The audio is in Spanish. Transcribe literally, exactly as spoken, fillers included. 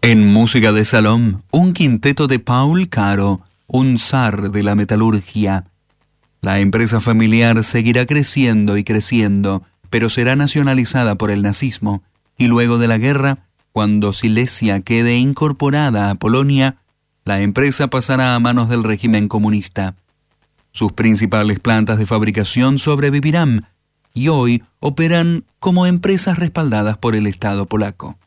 En música de salón, un quinteto de Paul Caro, un zar de la metalurgia. La empresa familiar seguirá creciendo y creciendo, pero será nacionalizada por el nazismo, y luego de la guerra, cuando Silesia quede incorporada a Polonia, la empresa pasará a manos del régimen comunista. Sus principales plantas de fabricación sobrevivirán y hoy operan como empresas respaldadas por el Estado polaco.